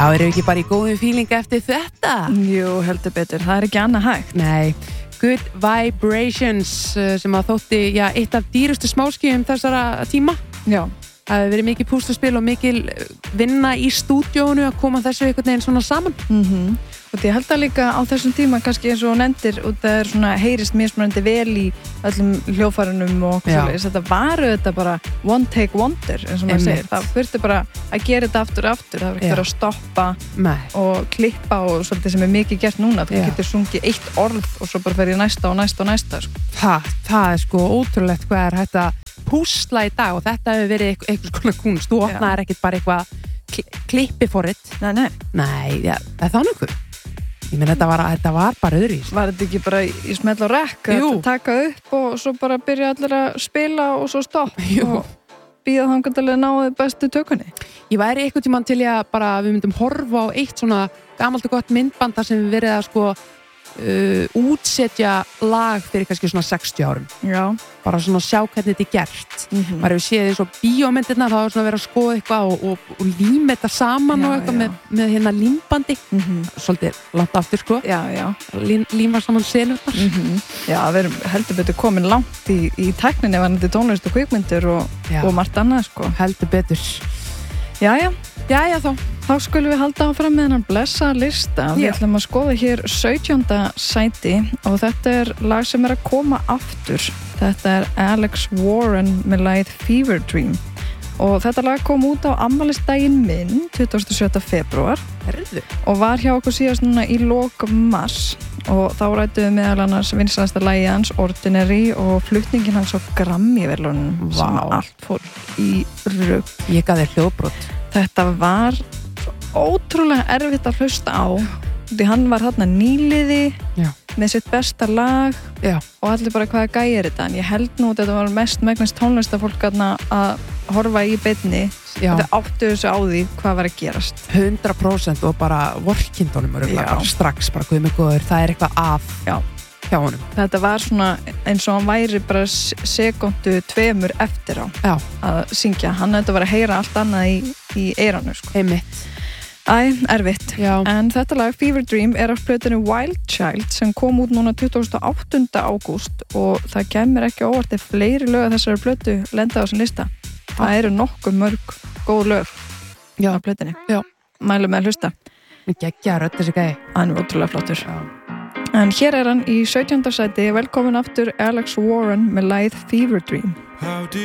Já, erum við ekki bara í góðum feeling eftir þetta? Jú, heldur betur, það ekki annað hægt. Nei, Good Vibrations sem að þótti, já, eitt af dýrustu smáskífum þessara tíma. Já. Það hefur verið mikið púslaspil og mikil vinna í stúdíónu að koma þessu einhvern veginn svona saman. Og ég held að líka á þessum tíma kannski eins og nefndir og það svona heyrist mismunandi vel í öllum hljóðfærunum og svoleiðis. Þetta var þetta bara one take wonder eins og maður segir. Það þurfti bara að gera þetta aftur og aftur. Það verður að stoppa og klippa og svolítið sem mikið gert núna. Þú getur sungið eitt orð og svo bara ferði næsta og næsta og næsta. Sko. Það sko ótrúlegt hvað hægt að púsla í dag og þetta hefur verið eitthvað svona kunst. Þú opnaðir ekkert bara eitthvað klippi forrit. Nei, það er nokkuð. Ég meina, þetta var bara öðruvísi. Var þetta ekki bara í smell og rekk að taka upp og svo bara byrja allir að spila og svo stopp og býða þangað til að náðu bestu tökunni? Ég væri einhvern tímann til að bara við myndum horfa á eitt svona gamalt og gott myndband þar sem við verið að sko útsetja lag fyrir kannski svona 60 árum. Já. Bara svona sjá hvernig þetta er gert. Bara við séð því svo bíómyndirna þá er svona verið að skoða eitthvað og líma þetta saman og eitthvað með hérna límbandi. Svolítið langt aftur sko. Já. Líma saman senurnar. Já, við erum heldur betur komin langt í tækninni varðandi tónlist og kvikmyndir og margt annað sko. Heldur betur. Jæja þá skulum við halda áfram með hennar blessa lista. Við ætlum að skoða hér 17. sæti og þetta er lag sem er að koma aftur. Þetta er Alex Warren með lagið Fever Dream og þetta lag kom út á afmælisdaginn minn 27. febrúar og var hjá okkur síðast núna í lok mars og þá rættum við meðal annars vinsælasta lagið hans Ordinary og flutningin hans á Grammy-verðlaunum sem allt fór í rugl. Ég gaf þér hljóðbrot. Þetta var ótrúlega erfitt að hlusta á því hann var þarna nýliði með sitt besta lag og allir bara hvaða gæi er þetta en ég held nú að þetta var mest megnast tónlistafólk að horfa í beinni þetta áttu þessu á því hvað var að gerast 100% og bara vorkindunum bara strax, bara guðmur góður það er eitthvað af hjá honum þetta var svona eins og hann væri bara sekundu 2 eftir á að syngja, hann þetta var að heyra allt annað í eyranu sko. Einmitt erfitt. En þetta lag Fever Dream er af plötunni Wild Child sem kom út núna 28. ágúst og það kemur ekki óvart ef fleiri lög af þessari plötu lenda á þessum lista. Það eru nokkuð mörg góð lög af plötunni. Mælum með að hlusta. Geggja rödd þessi gæi. Hann er ótrúlega flottur. En hér er hann í 17. sæti. Velkomin aftur Alex Warren með lagið Fever Dream.